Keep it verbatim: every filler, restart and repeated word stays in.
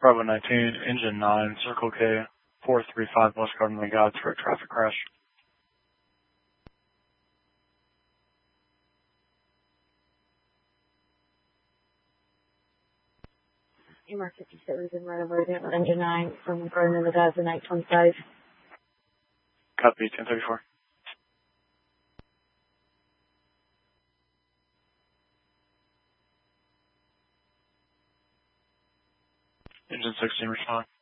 Bravo nineteen, engine nine, Circle K, four three five West Garden of the Gods for a traffic crash. M R fifty-seven is in right over there, engine nine from Garden of the Gods in eight twenty-five. Copy, ten thirty-four. Engine sixteen, respond.